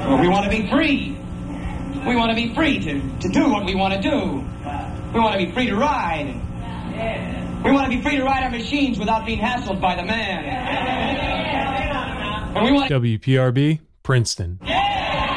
Well, we want to be free. We want to be free to do what we want to do. We want to be free to ride. We want to be free to ride our machines without being hassled by the man. And we want WPRB, Princeton.